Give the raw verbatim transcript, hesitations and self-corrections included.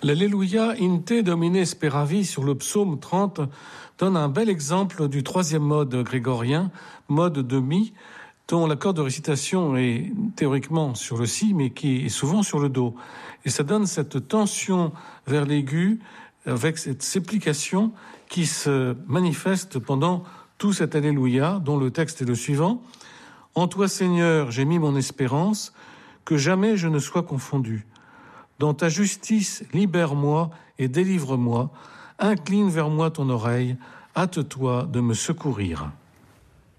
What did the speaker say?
L'Alléluia in te Domine speravi sur le psaume trente donne un bel exemple du troisième mode grégorien, mode de mi, dont l'accord de récitation est théoriquement sur le si, mais qui est souvent sur le do. Et ça donne cette tension vers l'aigu, avec cette supplication qui se manifeste pendant tout cet Alléluia, dont le texte est le suivant. « En toi, Seigneur, j'ai mis mon espérance, que jamais je ne sois confondu. Dans ta justice, libère-moi et délivre-moi. Incline vers moi ton oreille, hâte-toi de me secourir. »